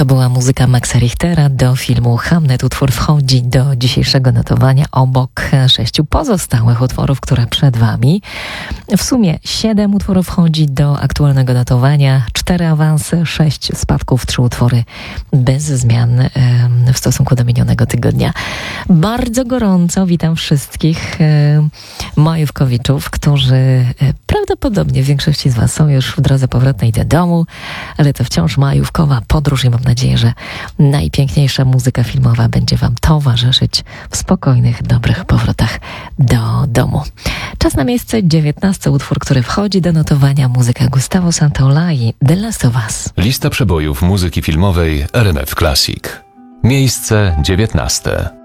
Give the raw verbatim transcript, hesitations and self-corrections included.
To była muzyka Maxa Richtera do filmu Hamlet. Utwór wchodzi do dzisiejszego notowania obok sześciu pozostałych utworów, które przed Wami. W sumie siedem utworów wchodzi do aktualnego notowania, cztery awanse, sześć spadków, trzy utwory bez zmian w stosunku do minionego tygodnia. Bardzo gorąco witam wszystkich majówkowiczów, którzy prawdopodobnie w większości z Was są już w drodze powrotnej do domu, ale to wciąż majówkowa podróż i mam nadzieję, że najpiękniejsza muzyka filmowa będzie Wam towarzyszyć w spokojnych, dobrych powrotach do domu. Czas na miejsce dziewiętnasty utwór, który wchodzi do notowania, muzyka Gustavo Santaolalla, The Last of Us. Lista przebojów muzyki filmowej R M F Classic. Miejsce dziewiętnaste.